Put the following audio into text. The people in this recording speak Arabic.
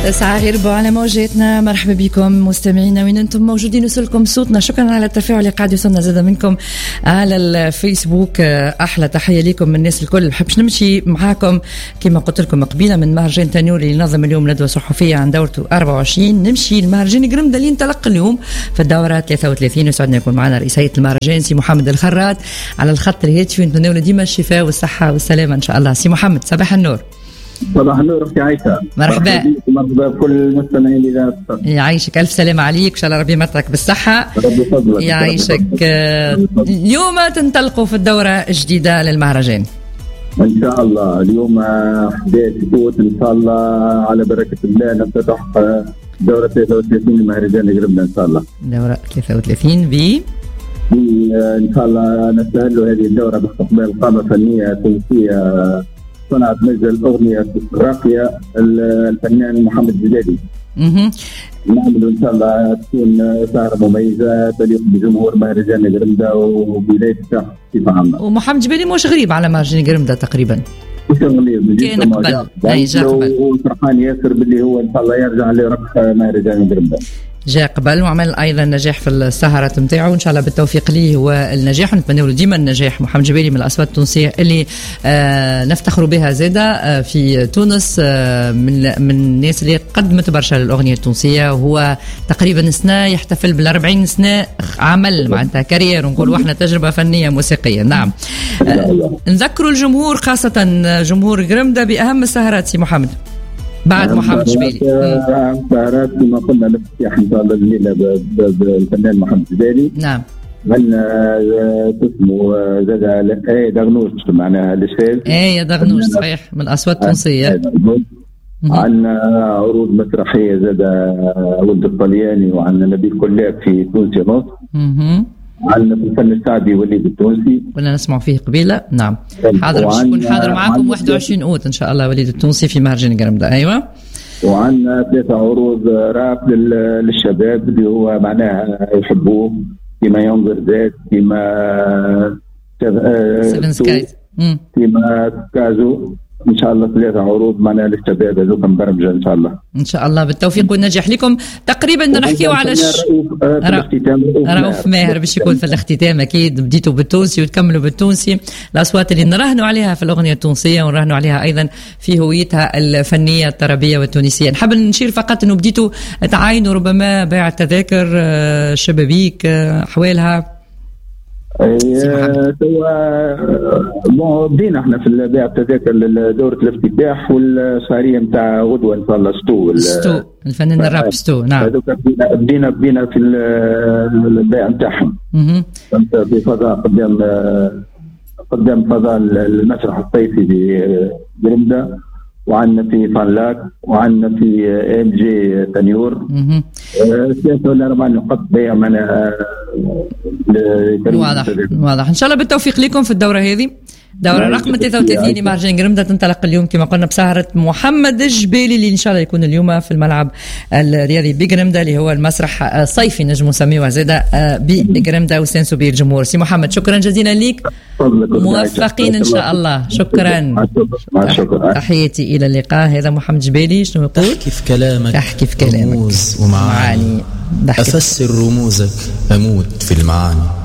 ساعة غير على موجاتنا. مرحبا بكم مستمعينا وين انتم موجودين، وصلكم صوتنا. شكرا على التفاعل اللي قاعد يوصلنا زادا منكم على الفيسبوك. احلى تحية لكم من الناس الكل. بحبش نمشي معاكم كما قلت لكم قبيله من مهرجان تنور اللي ينظم اليوم ندوة صحفية عن دورته 24، نمشي لمهرجان قرمدة اللي انطلق اليوم في الدورة 33. وسعدنا يكون معنا رئيسية المهرجان سي محمد الخراط على الخط الهاتفي، ونتمنى له ديما الشفاء والصحة والسلامة ان شاء الله. سي محمد صباح النور. صباح النور اختي عايشة. مرحبا بكل المستمعين إذا يعيشك. ألف سلامة عليك، إن شاء الله ربي يمتعك بالصحة. ربي فضلك يعيشك. اليوم تنطلقوا في الدورة الجديدة للمهرجان إن شاء الله. اليوم 11 فوت إن شاء الله على بركة الله نفتتح دورة 33 لمهرجان قرمدة إن شاء الله. دورة 33 إن شاء الله نستهل هذه الدورة باستقبال قامة فنية تونسية صنعت مجد الأغنية الراقية الفنان محمد جلالي. نعمل إن شاء الله تكون سهرة مميزة تليق بجمهور مهرجان قرمدة وبولاية الساحل بصفة عامة. ومحمد جبالي مش غريب على مهرجان قرمدة تقريبا، كان قبل وفرحان ياسر باللي هو إن شاء الله يرجع لرق مهرجان قرمدة. جاء قبل وعمل ايضا نجاح في السهرات نتاعو، وان شاء الله بالتوفيق ليه والنجاح، ونتمنى له ديما النجاح. محمد جبالي من الاصوات التونسيه اللي نفتخروا بها زاده في تونس، من الناس اللي قدمت برشا للاغنيه التونسيه، وهو تقريبا سنه يحتفل بال40 سنه عمل معناتها كارير، ونقولوا احنا تجربه فنيه موسيقيه. نعم. نذكروا الجمهور خاصه جمهور قرمدة باهم السهرات سي محمد بعد محمد جبالي. سهرات كما قلنا الافتتاح ان شاء الله الليله بالفنان محمد جبالي. نعم. غنى اسمه زاد دغنوش معناها الشاذ. يا دغنوش صحيح من الاصوات التونسيه. عندنا عروض مسرحيه زاد ولد الطلياني، وعندنا نبيل كلاب في تونسي نص. عندنا في الفن الشعبي وليد التونسي ولا نسمع فيه قبيله. نعم حاضر، باش نكون حاضر معاكم 21 أوت ان شاء الله وليد التونسي في مهرجان قرمدة. ايوه. وعندنا 3 عروض راب للشباب اللي هو معناها يحبوه، كما ينظر ذات، كما سيفن سكايز، كما كازو. ان شاء الله 3 عروض معنا للشباب هذوك مبرمجه ان شاء الله. ان شاء الله بالتوفيق والنجاح لكم. تقريبا نحكيو على رؤوف ماهر باش يكون في الاختتام. اكيد بديتوا بالتونسي وتكملوا بالتونسي، الاصوات اللي نراهنوا عليها في الاغنيه التونسيه ونراهنوا عليها ايضا في هويتها الفنيه الطربيه والتونسيه. نحب نشير فقط انه بديتوا تعاينوا ربما بيع التذاكر، شبابيك، احوالها. توا بدينا احنا في بيع التذاكر لدورة الافتتاح والسهرية نتاع غدوة ان شاء الله. ستو الفنان الراب ستو. نعم. بدينا في البيع نتاعهم في فضاء قدام فضاء المسرح الصيفي بقرمدة، وعندنا في فانلاك، وعندنا في ام جي تنيور. 3 ولا 4 نقاط بيع معنا. واضح. ان شاء الله بالتوفيق لكم في الدوره هذه، دورة رقم 33 لمهرجان قرمدة، تنطلق اليوم كما قلنا بسهرة محمد جبالي اللي إن شاء الله يكون اليوم في الملعب الرياضي بقرمدة اللي هو المسرح الصيفي نجم نسميه زادة بقرمدة وسنسو به الجمهور. سي محمد شكرا جزيلا ليك، موفقين إن شاء الله. شكرا. تحياتي إلى اللقاء. هذا محمد جبالي. شنو يقول؟ تحكي في كلامك رموز ومعاني، أفسر رموزك أموت في المعاني.